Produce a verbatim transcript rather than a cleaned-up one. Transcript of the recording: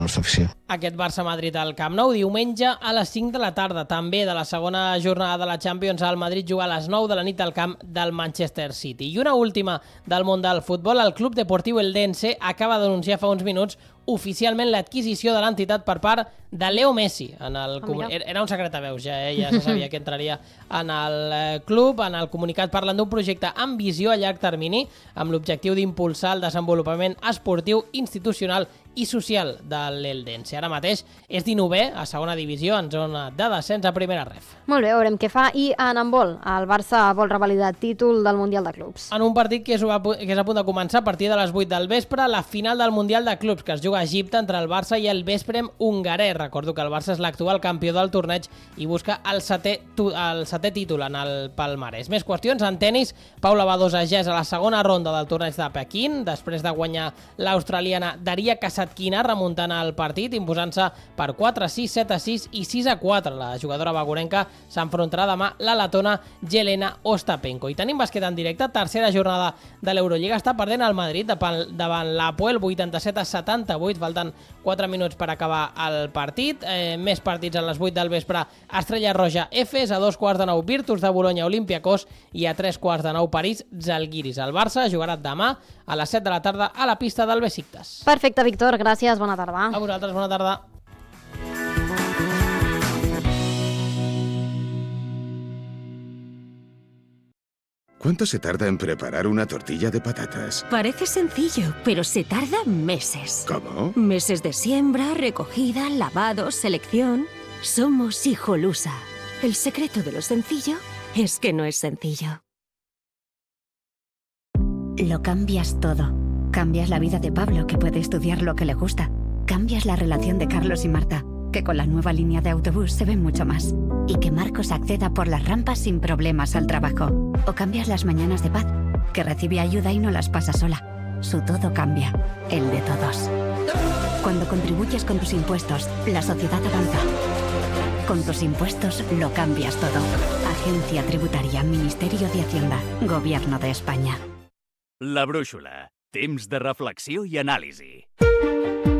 nostra afició. Aquest Barça-Madrid al Camp Nou, diumenge a les cinc de la tarda. També de la segona jornada de la Champions, el Madrid juga a les nou de la nit al camp del Manchester City. I una última del món del futbol, el Club Deportiu Eldense acaba d'anunciar fa uns minuts oficialment l'adquisició de l'entitat per part de Leo Messi. En el Ah, comu- mira. Era un secret a veus, ja, eh? Ja se sabia que entraria en el eh, club. En el comunicat parlen d'un projecte amb visió a llarg termini, amb l'objectiu d'impulsar el desenvolupament esportiu, institucional i social de l'Eldense. Ara mateix és dinovè a segona divisió en zona de descens a primera ref. Molt bé, veurem què fa. I en handbol, el Barça vol revalidar títol del Mundial de Clubs. En un partit que és, a, que és a punt de començar a partir de les vuit del vespre, la final del Mundial de Clubs, que es juga a Egipte entre el Barça i el Vesprem hongarès. Recordo que el Barça és l'actual campió del torneig i busca el setè, el setè títol en el palmarès. Més qüestions en tenis. Paula Badosa ja és a la segona ronda del torneig de Pequín, després de guanyar l'australiana Daria Kasatkina remuntant el partit, imposant-se per quatre a sis, set a sis i sis a quatre. La jugadora bagurenca s'enfrontarà demà la letona Jelena Ostapenko. I tenim bàsquet en directe, tercera jornada de l'Eurolliga. Està perdent el Madrid davant l'Apoel, vuitanta-set a setanta-vuit, falten quatre minuts per acabar el partit. Eh, més partits a les vuit del vespre, Estrella Roja Efes, a dos quarts de nou Virtus de Bolonya Olympiacos i a tres quarts de nou París Zalgiris. El Barça jugarà demà a les set de la tarda a la pista del Besiktas. Perfecte, Víctor, gràcies, bona tarda. A vosaltres, bona tarda. ¿Cuánto se tarda en preparar una tortilla de patatas? Parece sencillo, pero se tarda meses. ¿Cómo? Meses de siembra, recogida, lavado, selección. Somos Hijolusa. El secreto de lo sencillo es que no es sencillo. Lo cambias todo. Cambias la vida de Pablo, que puede estudiar lo que le gusta. Cambias la relación de Carlos y Marta, que con la nueva línea de autobús se ven mucho más. Y que Marcos acceda por las rampas sin problemas al trabajo. O cambias las mañanas de Paz, que recibe ayuda y no las pasa sola. Su todo cambia, el de todos. Cuando contribuyes con tus impuestos, la sociedad avanza. Con tus impuestos lo cambias todo. Agencia Tributaria, Ministerio de Hacienda, Gobierno de España. La brúixola. Temps de reflexió i anàlisi.